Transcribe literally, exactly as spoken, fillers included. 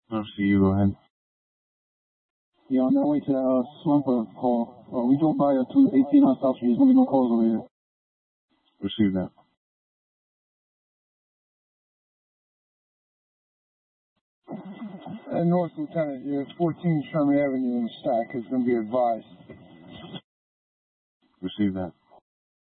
I'll see you. Go ahead. Yeah, on our way to uh, Slumper call. Uh, we drove by uh, two eighteen on South Street. There's gonna be no calls over here. Receive that. Uh, North Lieutenant, you're fourteen Sherman Avenue in the stack is gonna be advised. Receive that.